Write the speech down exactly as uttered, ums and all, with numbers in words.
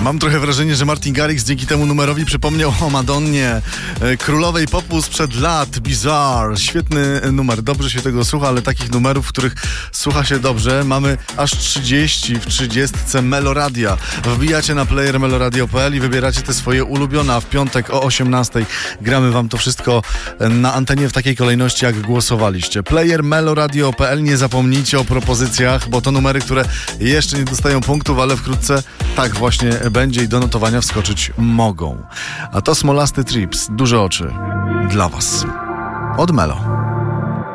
Mam trochę wrażenie, że Martin Garrix dzięki temu numerowi przypomniał o Madonnie, królowej popu sprzed lat. Bizarre. Świetny numer, dobrze się tego słucha, ale takich numerów, w których słucha się dobrze, mamy aż trzydzieści w trzydziestce Meloradia. Wbijacie na player meloradio kropka p l i wybieracie te swoje ulubione, a w piątek o osiemnastej gramy wam to wszystko na antenie w takiej kolejności, jak głosowaliście. player meloradio kropka p l, nie zapomnijcie o propozycjach, bo to numery, które jeszcze nie dostają punktów, ale wkrótce tak właśnie będzie i do notowania wskoczyć mogą. A to Smolasty Trips, duże oczy dla was. Od Melo.